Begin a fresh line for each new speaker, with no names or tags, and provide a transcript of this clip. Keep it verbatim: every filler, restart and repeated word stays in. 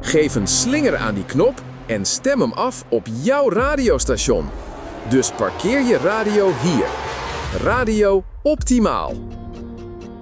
Geef een slinger aan die knop en stem hem af op jouw radiostation. Dus parkeer je radio hier. Radio Optimaal.